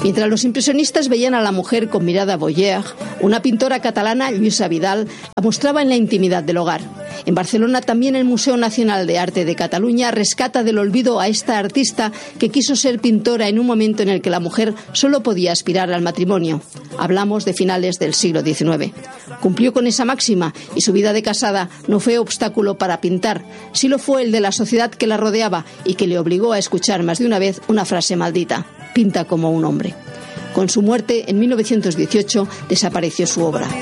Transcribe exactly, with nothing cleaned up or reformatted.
Mientras los impresionistas veían a la mujer con mirada voyeur, una pintora catalana, Lluïsa Vidal, la mostraba en la intimidad del hogar. En Barcelona también el Museo Nacional de Arte de Cataluña rescata del olvido a esta artista que quiso ser pintora en un momento en el que la mujer solo podía aspirar al matrimonio. Hablamos de finales del siglo diecinueve. Cumplió con esa máxima y su vida de casada no fue obstáculo para pintar, sí lo fue el de la sociedad que la rodeaba y que le obligó a escuchar más de una vez una frase maldita: pinta como un hombre. Con su muerte, en mil novecientos dieciocho, desapareció su obra.